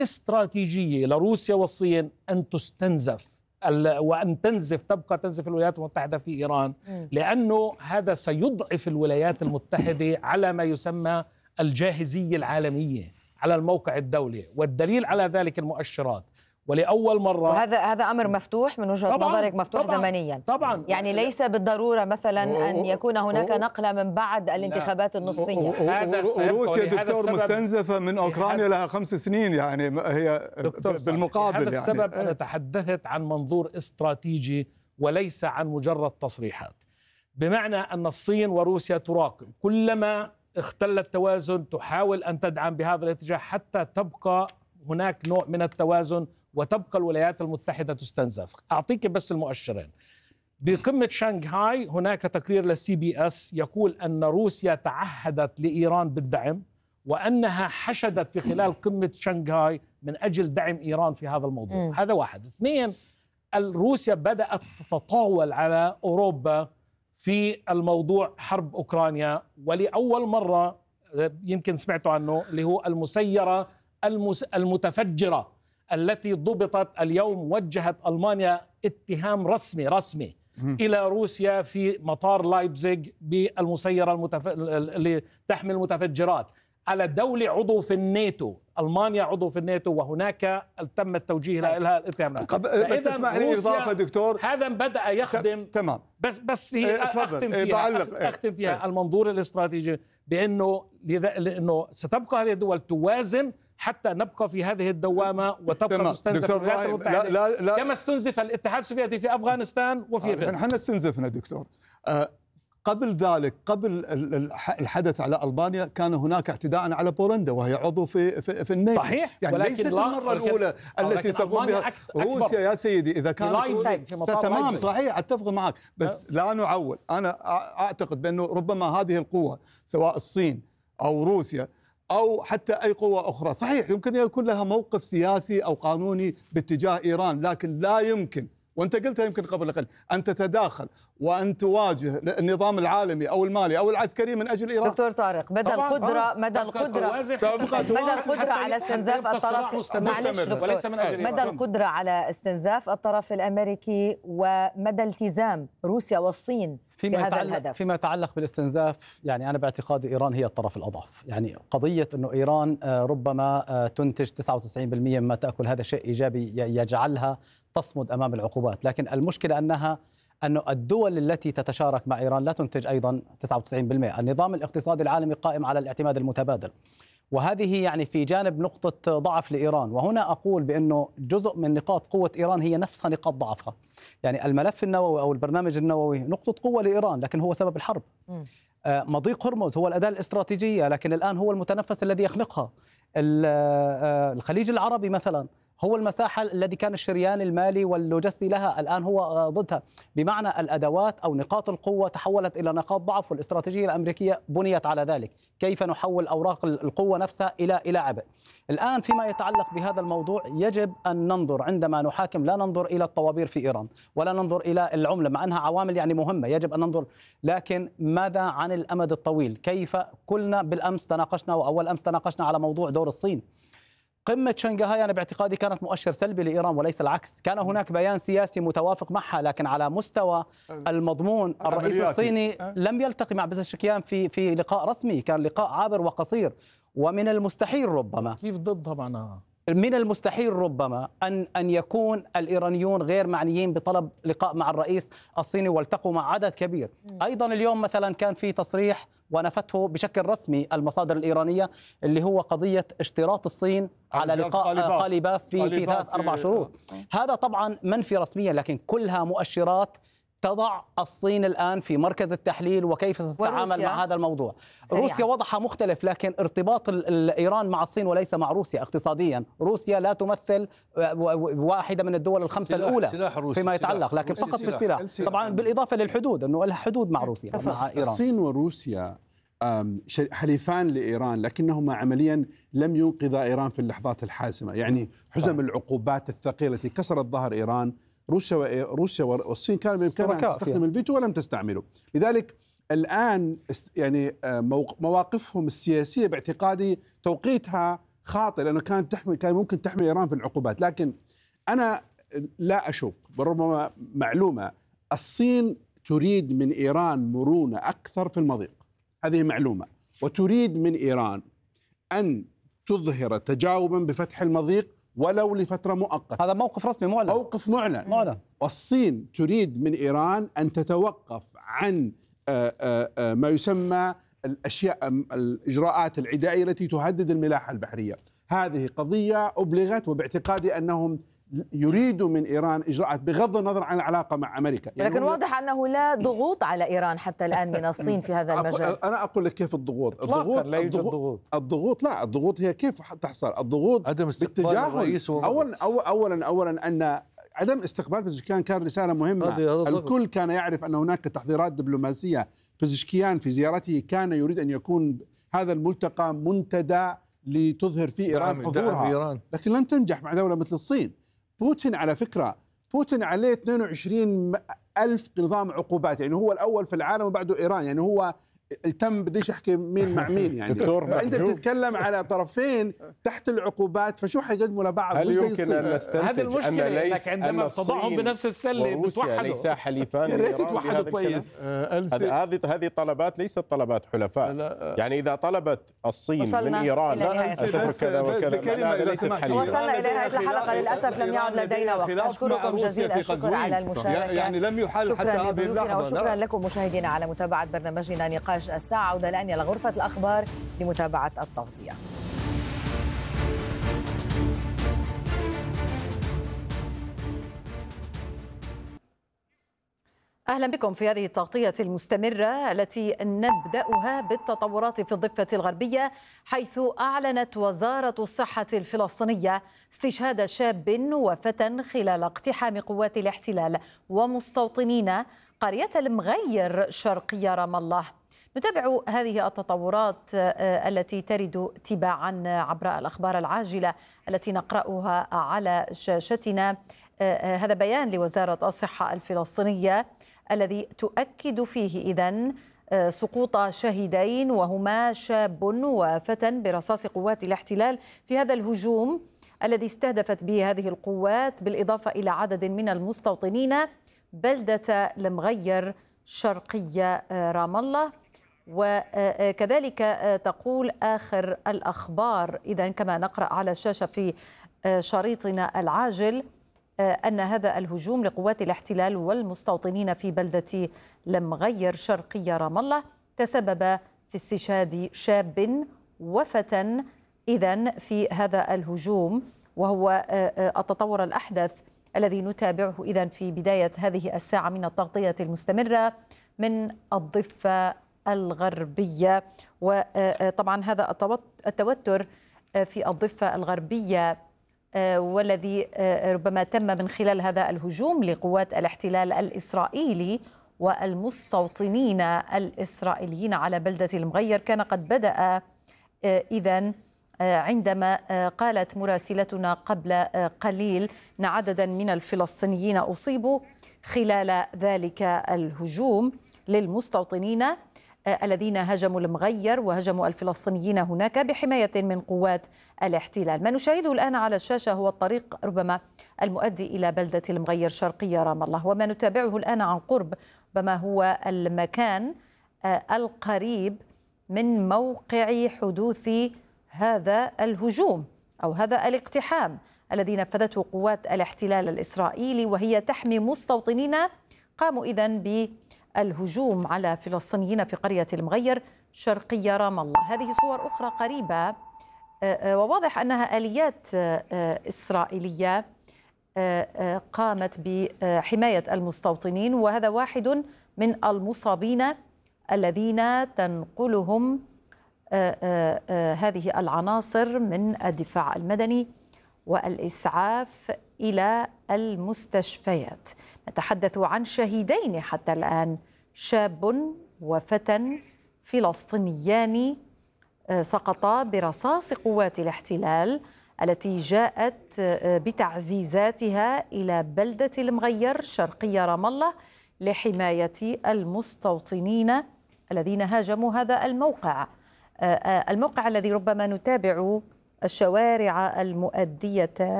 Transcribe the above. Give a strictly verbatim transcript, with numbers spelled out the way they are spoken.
استراتيجية لروسيا والصين أن تستنزف وأن تنزف تبقى تنزف الولايات المتحدة في إيران، لأنه هذا سيضعف الولايات المتحدة على ما يسمى الجاهزية العالمية على الموقع الدولي، والدليل على ذلك المؤشرات. ولأول مرة، وهذا هذا أمر مفتوح من وجهة نظرك، مفتوح طبعاً زمنيا طبعا، يعني ليس بالضرورة مثلا أن يكون هناك نقلة من بعد الانتخابات النصفية. هذا روسيا دكتور مستنزفة من أوكرانيا لها خمس سنين، يعني هي بالمقابل. هذا السبب يعني أنا تحدثت عن منظور استراتيجي وليس عن مجرد تصريحات، بمعنى أن الصين وروسيا تراقب كلما اختل التوازن تحاول أن تدعم بهذا الاتجاه حتى تبقى هناك نوع من التوازن وتبقى الولايات المتحدة تستنزف. أعطيك بس المؤشرين. بقمة شنغهاي هناك تقرير للسي بي اس يقول أن روسيا تعهدت لإيران بالدعم، وأنها حشدت في خلال قمة شنغهاي من أجل دعم إيران في هذا الموضوع. م. هذا واحد. اثنين، روسيا بدأت تتطاول على أوروبا في الموضوع حرب أوكرانيا، ولأول مرة يمكن سمعتوا عنه اللي هو المسيرة المتفجرة التي ضبطت اليوم. وجهت ألمانيا اتهام رسمي رسمي م. إلى روسيا في مطار لايبزيغ بالمسيرة المتف... اللي تحمل متفجرات على دولة عضو في الناتو. ألمانيا عضو في الناتو، وهناك تم التوجيه لها الاتهامات. بس تسمح لي إضافة دكتور، هذا بدأ يخدم. تمام. بس بس هي اه أختم فيها اه أختم فيها اه المنظور الاستراتيجي، بأنه لأنه ستبقى هذه الدول توازن حتى نبقى في هذه الدوامة وتبقى تستنزف الولايات المتحدة لا لا لا كما استنزف الاتحاد السوفيتي في أفغانستان وفي غيرها. نحن استنزفنا دكتور. آه قبل ذلك، قبل الحدث على ألبانيا، كان هناك اعتداء على بولندا وهي عضو في في, في الناتو. صحيح، يعني ولكن ليست المرة الأولى التي تقوم بها روسيا يا سيدي. إذا كانت تمام صحيح، أتفق معك، بس أه. لا نعول. أنا أعتقد بأنه ربما هذه القوة سواء الصين أو روسيا أو حتى أي قوة أخرى، صحيح يمكن يكون لها موقف سياسي أو قانوني باتجاه إيران، لكن لا يمكن، وانت قلتها يمكن قبل قليل، ان تتداخل وان تواجه النظام العالمي او المالي او العسكري من اجل ايران. دكتور طارق، مدى القدره مدى القدره مدى القدره على استنزاف الطرف معلش دكتور مدى القدره على استنزاف الطرف الامريكي ومدى التزام روسيا والصين فيما بهذا يتعلق الهدف. فيما يتعلق بالاستنزاف، يعني أنا باعتقادي إيران هي الطرف الأضعف. يعني قضية أنه إيران ربما تنتج تسعة وتسعين بالمئة مما تأكل، هذا شيء إيجابي يجعلها تصمد أمام العقوبات، لكن المشكلة أنها أن الدول التي تتشارك مع إيران لا تنتج أيضا تسعة وتسعين بالمئة. النظام الاقتصادي العالمي قائم على الاعتماد المتبادل، وهذه يعني في جانب نقطة ضعف لإيران. وهنا أقول بأنه جزء من نقاط قوة إيران هي نفسها نقاط ضعفها. يعني الملف النووي أو البرنامج النووي نقطة قوة لإيران، لكن هو سبب الحرب. م. آه مضيق هرمز هو الأداة الاستراتيجية، لكن الآن هو المتنفس الذي يخلقها. آه الخليج العربي مثلا هو المساحة الذي كان الشريان المالي واللوجستي لها، الآن هو ضدها. بمعنى الأدوات أو نقاط القوة تحولت إلى نقاط ضعف، والاستراتيجية الأمريكية بنيت على ذلك. كيف نحول أوراق القوة نفسها إلى إلى عبء. الآن فيما يتعلق بهذا الموضوع يجب أن ننظر عندما نحاكم، لا ننظر إلى الطوابير في إيران ولا ننظر إلى العملة، مع أنها عوامل يعني مهمة يجب أن ننظر، لكن ماذا عن الأمد الطويل؟ كيف كلنا بالأمس تناقشنا وأول أمس تناقشنا على موضوع دور الصين. قمة شنغهاي أنا باعتقادي كانت مؤشر سلبي لإيران وليس العكس. كان هناك بيان سياسي متوافق معها، لكن على مستوى المضمون الرئيس الصيني لم يلتقي مع بزشكيان في في لقاء رسمي، كان لقاء عابر وقصير. ومن المستحيل ربما كيف ضد طبعا من المستحيل ربما أن أن يكون الإيرانيون غير معنيين بطلب لقاء مع الرئيس الصيني والتقوا مع عدد كبير. أيضا اليوم مثلا كان في تصريح ونفته بشكل رسمي المصادر الإيرانية اللي هو قضية اشتراط الصين على لقاء قاليباف في في ثلاث أربع شروط. هذا طبعا منفي رسميا، لكن كلها مؤشرات تضع الصين الآن في مركز التحليل وكيف ستتعامل مع هذا الموضوع. سريعا. روسيا وضعها مختلف، لكن ارتباط إيران مع الصين وليس مع روسيا اقتصاديا. روسيا لا تمثل واحدة من الدول الخمسة سلاح الأولى سلاح فيما يتعلق، لكن فقط في السلاح طبعا بالإضافة للحدود أنه لها حدود مع روسيا مع إيران. الصين وروسيا حليفان لإيران، لكنهما عمليا لم ينقذا إيران في اللحظات الحاسمة. يعني حزم العقوبات الثقيلة التي كسرت ظهر إيران، روسيا روسيا والصين كان بإمكانها أن تستخدم الفيتو ولم تستعمله. لذلك الآن يعني مواقفهم السياسية باعتقادي توقيتها خاطئ، لأنه كانت تحمي كان ممكن تحمي إيران في العقوبات. لكن أنا لا أشك، وربما معلومة، الصين تريد من إيران مرونة أكثر في المضيق، هذه معلومة، وتريد من إيران أن تظهر تجاوبا بفتح المضيق ولو لفترة مؤقتة. هذا موقف رسمي معلن، موقف معلن. معلن. والصين تريد من إيران أن تتوقف عن ما يسمى الأشياء الإجراءات العدائية التي تهدد الملاحة البحرية. هذه قضية أبلغت، وباعتقادي أنهم يريدوا من إيران إجراءات بغض النظر عن العلاقة مع أمريكا. يعني لكن واضح أنه لا ضغوط على إيران حتى الآن من الصين في هذا المجال. أنا أقول لك كيف الضغوط. الضغوط لا يوجد ضغوط. الضغوط لا الضغوط هي كيف تحصل؟ الضغوط عدم استقبال الرئيس. أولا أولا أولا أن عدم استقبال بزشكيان كان رسالة مهمة. الكل كان يعرف أن هناك تحضيرات دبلوماسية. بزشكيان في زيارته كان يريد أن يكون هذا الملتقى منتدى لتظهر فيه إيران حضورها، لكن لم تنجح مع دولة مثل الصين. بوتين على فكرة بوتين عليه اثنين وعشرين ألف نظام عقوبات، يعني هو الأول في العالم وبعده إيران، يعني هو التم بديش أحكي مين مع مين يعني. فأنت بتتكلم على طرفين تحت العقوبات، فشو حيقدموا لبعض؟ هل يمكن أن نستنتج هذه المشكلة أنك عندما تضعهم بنفس السلة وروسيا ليس حليفان يا ريت يتوحدوا كويس. هذه هذه طلبات ليست طلبات حلفاء. يعني إذا طلبت الصين من إيران أن تترك كذا وكذا، هذا ليست حل. وصلنا إلى نهاية الحلقة، للأسف لم يعد لدينا وقت. أشكركم جزيل الشكر على المشاركة. يعني لم يحل حتى هذه اللحظة. وشكرا لكم مشاهدينا على متابعة برنامجنا نقاش الساعة. عودة الآن إلى غرفة الأخبار لمتابعة التغطية. أهلا بكم في هذه التغطية المستمرة التي نبدأها بالتطورات في الضفة الغربية، حيث أعلنت وزارة الصحة الفلسطينية استشهاد شاب وفتى خلال اقتحام قوات الاحتلال ومستوطنين قرية المغير شرقي رام الله. نتابع هذه التطورات التي ترد تباعا عبر الأخبار العاجلة التي نقرأها على شاشتنا. هذا بيان لوزارة الصحة الفلسطينية الذي تؤكد فيه إذن سقوط شهيدين وهما شاب وفتى برصاص قوات الاحتلال في هذا الهجوم الذي استهدفت به هذه القوات، بالإضافة إلى عدد من المستوطنين بلدة المغير شرقية رام الله. وكذلك تقول آخر الأخبار إذن كما نقرأ على الشاشة في شريطنا العاجل أن هذا الهجوم لقوات الاحتلال والمستوطنين في بلدة المغير شرقي رام الله تسبب في استشهاد شاب وفتى إذن في هذا الهجوم، وهو التطور الأحدث الذي نتابعه إذن في بداية هذه الساعة من التغطية المستمرة من الضفة الغربية. وطبعا هذا التوتر في الضفة الغربية والذي ربما تم من خلال هذا الهجوم لقوات الاحتلال الإسرائيلي والمستوطنين الإسرائيليين على بلدة المغير كان قد بدأ إذن عندما قالت مراسلتنا قبل قليل أن عددا من الفلسطينيين أصيبوا خلال ذلك الهجوم للمستوطنين الذين هاجموا المغير وهجموا الفلسطينيين هناك بحماية من قوات الاحتلال. ما نشاهده الآن على الشاشة هو الطريق ربما المؤدي إلى بلدة المغير شرقية رام الله، وما نتابعه الآن عن قرب ربما هو المكان القريب من موقع حدوث هذا الهجوم أو هذا الاقتحام الذي نفذته قوات الاحتلال الإسرائيلي، وهي تحمي مستوطنين قاموا إذن بالهجوم على فلسطينيين في قرية المغير شرقي رام الله. هذه صور أخرى قريبة وواضح أنها آليات إسرائيلية قامت بحماية المستوطنين، وهذا واحد من المصابين الذين تنقلهم هذه العناصر من الدفاع المدني والإسعاف إلى المستشفيات. نتحدث عن شهيدين حتى الآن، شاب وفتى فلسطينيان سقطا برصاص قوات الاحتلال التي جاءت بتعزيزاتها إلى بلدة المغير شرقي رام الله لحماية المستوطنين الذين هاجموا هذا الموقع، الموقع الذي ربما نتابع الشوارع المؤدية